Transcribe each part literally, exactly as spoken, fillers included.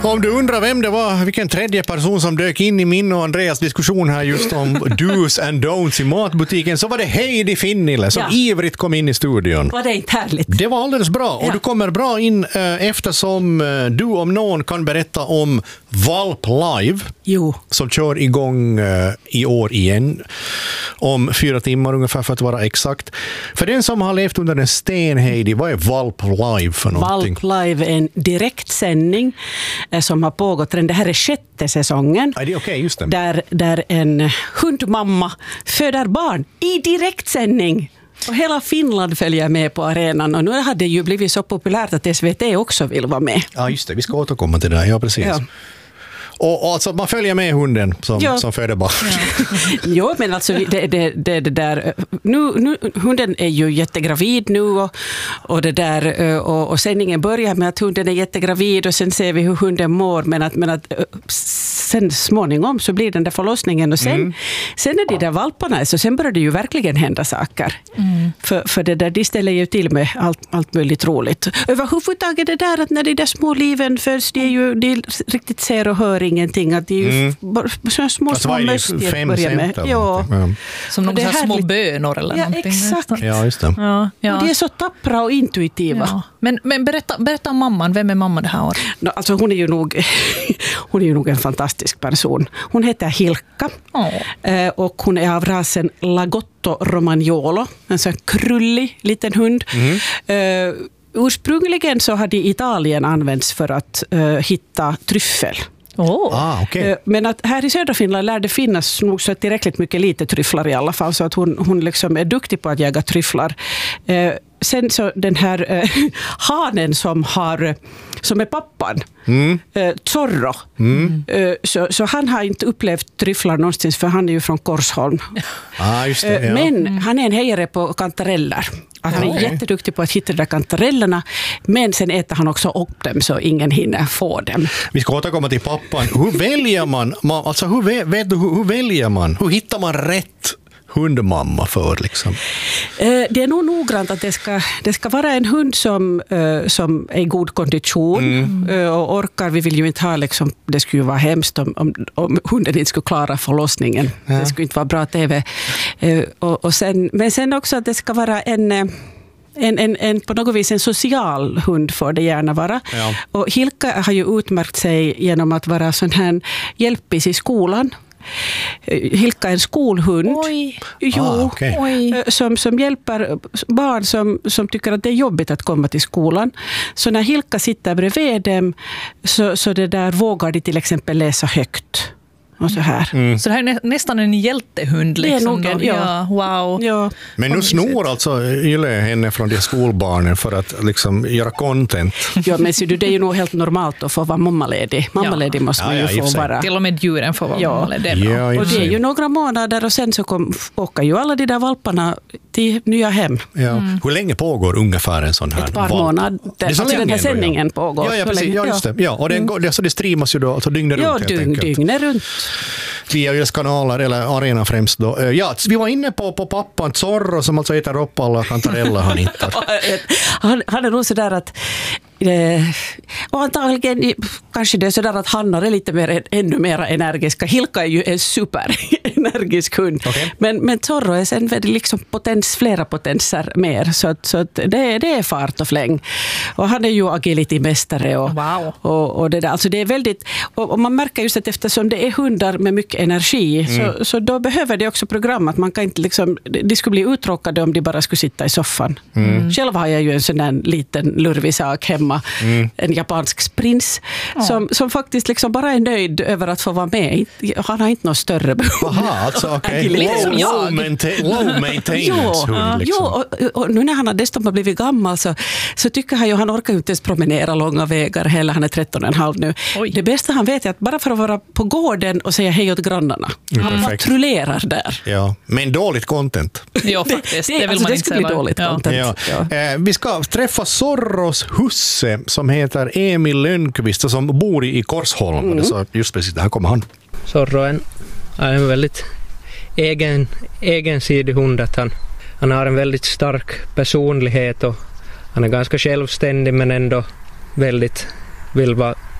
Om du undrar vem det var, vilken tredje person som dök in i min och Andreas diskussion här just om do's and don'ts i matbutiken, så var det Heidi Finnille som ja. ivrigt kom in i studion. Var det inte härligt? Det var alldeles bra, och ja. du kommer bra in eh, eftersom eh, du om någon kan berätta om Valp Live jo. som kör igång eh, i år igen om fyra timmar ungefär för att vara exakt. För den som har levt under en sten, Heidi, vad är Valp Live för någonting? Valp Live är en direktsändning eh, som har pågått, det här är sjätte säsongen. Ja, det är okej, just det. Där, där en hundmamma föder barn i direktsändning. Och hela Finland följer med på arenan, och nu har det ju blivit så populärt att S V T också vill vara med. Ja, just det. Vi ska återkomma till det. Ja, precis. Ja. Och, och alltså man följer med hunden som, ja. som föder barn. Ja. Jo, men alltså det, det, det, det där nu, nu, hunden är ju jättegravid nu, och, och det där och, och sändningen börjar med att hunden är jättegravid, och sen ser vi hur hunden mår, men att, men att sen småningom så blir den där förlossningen, och sen, mm. sen är de där valparna, så sen börjar det ju verkligen hända saker. Mm. För, för det där, de ställer ju till med allt, allt möjligt roligt. Överhuvudtaget det där att när de där små liven föds, de, är ju, de riktigt ser och hör ingenting, att det är ju mm. så små alltså, små möstigt att börja med. Ja. Ja. Som några små bönor eller ja, någonting. Exakt. Ja, just det. Ja, ja. Och de är så tappra och intuitiva. Ja. Men, men berätta, berätta om mamman. Vem är mamma det här året? No, alltså hon är ju nog hon är ju nog en fantastisk person. Hon heter Hilkka. Oh. Eh, och hon är av rasen Lagotto Romagnolo. En sån krullig liten hund. Mm. Eh, ursprungligen så hade Italien använts för att eh, hitta tryffel. Oh. Ah, okay. Men att här i södra Finland lär det finnas nog så tillräckligt mycket lite tryfflar i alla fall, så att hon, hon liksom är duktig på att jaga tryfflar. Eh, sen så den här eh, hanen som, har, som är pappan, mm. eh, Zorro, mm. eh, så, så han har inte upplevt tryfflar någonstans, för han är ju från Korsholm. Ah, just det, ja. Men mm. han är en hejare på kantareller. Att han är okay. jätteduktig på att hitta de där kantarellerna, men sen äter han också upp dem så ingen hinner få dem. Vi ska återkomma till pappan. Hur väljer man, alltså hur, vet du, hur, hur väljer man, hur hittar man rätt hundmamma för liksom? Det är nog noggrant att det ska, det ska vara en hund som, som är i god kondition mm. och orkar. Vi vill ju inte ha liksom, det skulle ju vara hemskt om, om, om hunden inte skulle klara förlossningen. Ja. Det skulle inte vara bra tv. Och, och sen, men sen också att det ska vara en En, en, en, på något vis en social hund får det gärna vara. Ja. Och Hilkka har ju utmärkt sig genom att vara sån här hjälpis i skolan. Hilkka är en skolhund. Oj. Jo, ah, okay. Oj. Som, som hjälper barn som, som tycker att det är jobbigt att komma till skolan. Så när Hilkka sitter bredvid dem, så, så det där vågar de till exempel läsa högt. Och så här. Mm. Så det här är nä- nästan en hjältehund. Liksom. Det är nog, ja. Ja, wow. Ja. Men nu snor alltså Yle henne från de skolbarnen för att liksom göra content. Ja, men så det är ju nog helt normalt att få vara mammaledig. Mammaledig ja. måste man ja, ju ja, få vara. Till och med djuren får vara ja. mammaledig. Ja, och det är ju några månader, och sen så kom, åker ju alla de där valparna till nya hem. Ja. Mm. Hur länge pågår ungefär en sån här Ett par valp? månader. Det är så alltså den här sändningen ja. pågår. Ja, ja, precis. Ja, just det. Ja, och det, mm. det, så det streamas ju då alltså dygnet ja, runt. Ja, dygn, dygnet runt. Via Yles kanaler eller arena främst då. Ja, vi var inne på, på pappan Zorro som alltså äter upp alla kantareller han hittar. han, han är nog sådär att eh, och antagligen kanske det är sådär att hannar är lite mer, ännu mer energiska. Hilkka är ju en superenergisk hund. Okay. Men, men Zorro är sen liksom potens, flera potenser mer. Så, att, så att det, det är fart och fläng. Och han är ju agility-mästare. Och, wow. och, och det där. Alltså det är väldigt, och, och man märker just att eftersom det är hundar med mycket energi mm. så, så då behöver det också program. Att man kan inte liksom, de skulle bli uttråkade om de bara skulle sitta i soffan. Mm. Själv har jag ju en sån där liten lurvig sak hemma. Mm. En japansk prins ja. som, som faktiskt liksom bara är nöjd över att få vara med. Han har inte något större behov. Aha, alltså okej. Okay. Low, low, maintain, low maintenance jo, hund. Liksom. Jo, och, och nu när han har dessutom blivit gammal så, så tycker han ju han orkar inte ens promenera långa vägar heller. Han är tretton och en halv nu. Oj. Det bästa han vet är att bara för att vara på gården och säga hej åt grannarna. Mm, han patrullerar där. Ja, men dåligt content. Ja, faktiskt. Det, det, det, alltså, det skulle bli dåligt ja. content. Ja. Ja. Eh, vi ska träffa Zorros husse som heter Emil Lönnqvist och som bor i Korsholm. Mm. Så just precis, där kommer han. Zorro är en väldigt egen, egensidig hund. Att han, han har en väldigt stark personlighet och han är ganska självständig men ändå väldigt vill vara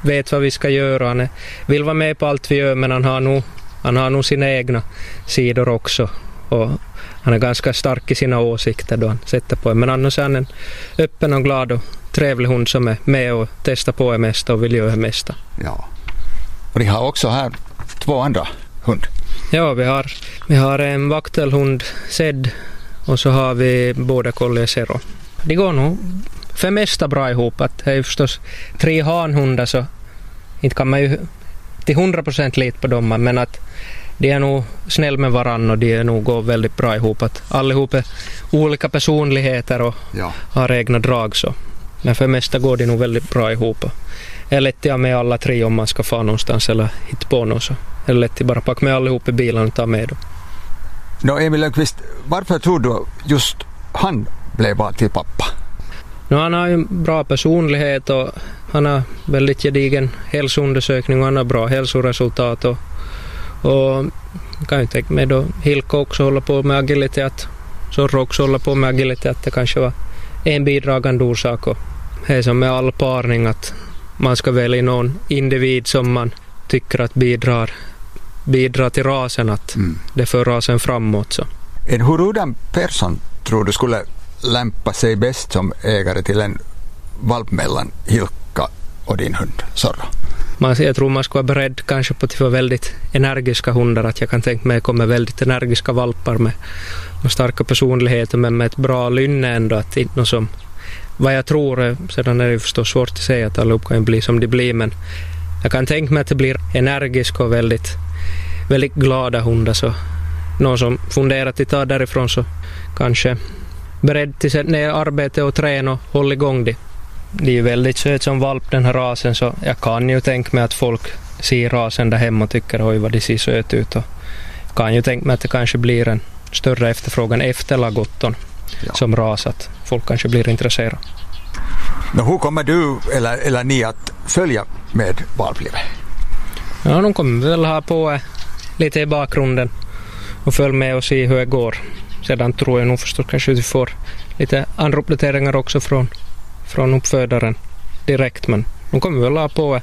vet vad vi ska göra. Han är, vill vara med på allt vi gör, men han har nog, han har nog sina egna sidor också. Och han är ganska stark i sina åsikter då han sätter på. Men annars är han en öppen och glad och trevlig hund som är med och testar på det mesta och vill göra det mesta. Ja. Och ni har också här två andra hund. Ja, vi har, vi har en vaktelhund, Zed, och så har vi båda collie Zero. Det går nog för mesta bra ihop. Att det är förstås tre hanhundar, så inte kan man ju till hundra procent lita på dem, men att de är nog snäll med varann och de är nog går väldigt bra ihop. Att allihop är olika personligheter och Ja. har egna drag, så. Men för mesta går de nog väldigt bra ihop. Det är lätt att med alla tre om man ska få någonstans eller hitta på något, så är det lätt att bara packa med allihop i bilen och ta med dem. Nå, Emil Lönnqvist, varför tror du just han blev vald till pappa? Nu, han har ju en bra personlighet och han har väldigt gedigen hälsoundersökning och han har bra hälsoresultat. Och, och kan ju tänka mig då Hilko också håller på med agilitet, Zorro också håller på med agilitet. Det kanske var en bidragande orsak. Och det är som med all parning att man ska välja någon individ som man tycker att bidrar, bidrar till rasen, att mm. det för rasen framåt. Så. En hurdan person tror du skulle lämpa sig bäst som ägare till en valp mellan Hilka och din hund, Zorro? Man, jag tror man ska vara beredd kanske på att få väldigt energiska hundar. Att jag kan tänka mig att kommer väldigt energiska valpar med, med starka personligheter, men med ett bra lynne ändå. Att inte något som, vad jag tror, sedan är det förstås svårt att säga att alla kan bli som de blir, men jag kan tänka mig att det blir energiska och väldigt, väldigt glada hundar. Så någon som funderar till att ta därifrån, så kanske beredd till att sätta ner arbete och träna och hålla igång det. Det är ju väldigt söt som valp, den här rasen, så jag kan ju tänka mig att folk ser rasen där hemma och tycker oj vad det ser söt ut. Och kan ju tänka mig att det kanske blir en större efterfrågan efter lagotton ja. som ras, att folk kanske blir intresserade. Men hur kommer du eller, eller ni att följa med valplivet? Ja, de kommer väl ha på lite i bakgrunden och följa med och se hur det går. Sedan tror jag nog förstås kanske vi får lite andra uppdateringar också från, från uppfödaren direkt, men de kommer väl ha på,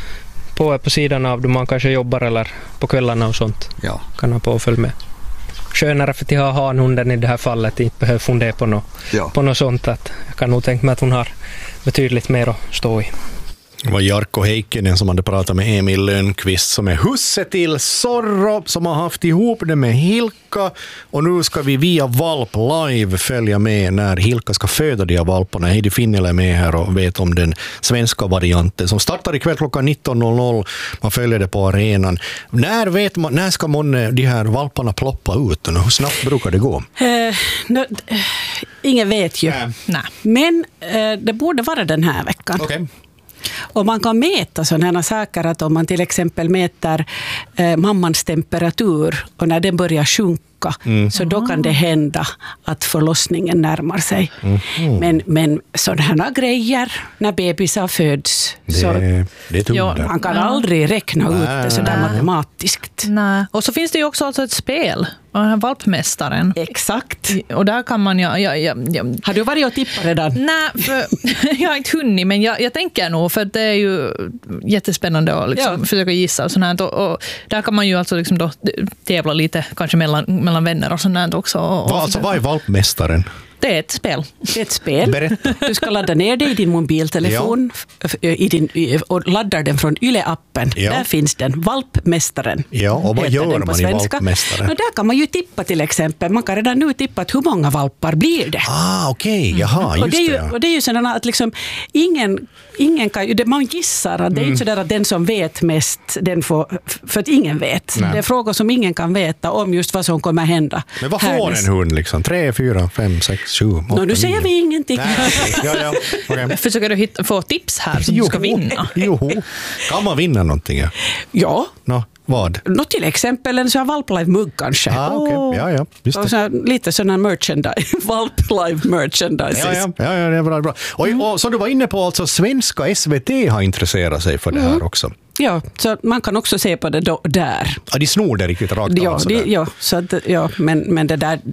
på på sidan av då man kanske jobbar eller på kvällarna och sånt. Ja. Kan ha på och följa med. Skönare för att ha hanhunden i det här fallet, inte behöver fundera på något, ja. på något sånt. Att jag kan nog tänka mig att hon har betydligt mer att stå i. Det var Jarkko Heikkinen som hade pratat med Emil Lönnqvist som är husse till Zorro som har haft ihop det med Hilka, och nu ska vi via Valp Live följa med när Hilka ska föda de här valparna. Heidi Finnel är med här och vet om den svenska varianten som startar ikväll klockan nitton noll noll. Man följer det på arenan. När vet man, när ska man de här valparna ploppa ut och hur snabbt brukar det gå? Uh, no, uh, ingen vet ju. Äh. Nej. Men uh, det borde vara den här veckan. Okej. Okay. Och man kan mäta sådana saker, att om man till exempel mäter eh, mammans temperatur och när den börjar sjunka, mm. så då kan det hända att förlossningen närmar sig. Mm. Mm. Men, men sådana grejer när bebisar föds, det, så det är ja, man kan ja. aldrig räkna ut det sådär Nej. matematiskt. Nej. Och så finns det ju också alltså ett spel, den här valpmästaren. Exakt. Och där kan man ja, ja, ja, ja. Har du varit och tippat redan? Nej, för jag har inte hunnit, men jag, jag tänker nog, för det är ju jättespännande att liksom ja. försöka gissa och sånt. Och, och där kan man ju alltså liksom då tävla lite, kanske mellan, mellan vänner och sånt också. Och, Va, alltså, vad är valpmästaren? Det är ett spel. Det är ett spel. Berätta. Du ska ladda ner det i din mobiltelefon ja. i din, och laddar den från Yle-appen. Ja. Där finns den, Valpmästaren. Ja, och vad gör man i Valpmästaren? Och där kan man ju tippa till exempel. Man kan redan nu tippa att hur många valpar blir det. Ah, okej. Okay. Jaha, just och det. Är ju, det, ja. Och det är ju sådana att liksom, ingen, ingen kan ju, man gissar att det är mm. inte sådär att den som vet mest, den får, för att ingen vet. Nej. Det är frågor som ingen kan veta om just vad som kommer hända. Men vad får en hund liksom? Tre, fyra, fem, sex, sju, åtta, no, nu säger nio. vi ingenting. Nej, ja, ja. Okay. Försöker du hitta, få tips här som jo, du ska vinna? Jo, kan man vinna någonting? Ja. Ja. No, vad? Nå, till exempel en sån här Valp Live-mugg kanske. Ah, okay. Ja, ja. Just det. Så lite sån här merchandise. Valp Live-merchandise. Ja, ja, ja, ja, det är bra. bra. Och, mm. och så du var inne på, alltså svenska S V T har intresserat sig för det här mm. också. Ja, så man kan också se på det då, där. Ja, de snor det riktigt rakt ja, av. De, ja, så att, ja men, men det där,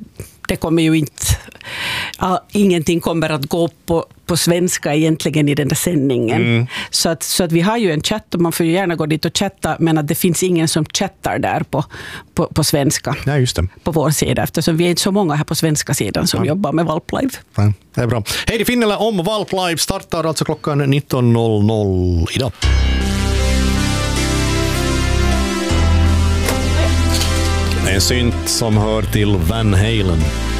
det kommer ju inte, uh, ingenting kommer att gå på, på svenska egentligen i den där sändningen. Mm. Så, att, så att vi har ju en chatt och man får ju gärna gå dit och chatta, men att det finns ingen som chattar där på, på, på svenska. Ja, just det. På vår sida, eftersom vi är inte så många här på svenska sidan som ja. jobbar med Valp Live. Ja, det är bra. Hej, det Finnele om Valp Live startar alltså klockan nitton noll noll idag. En synt som hör till Van Halen.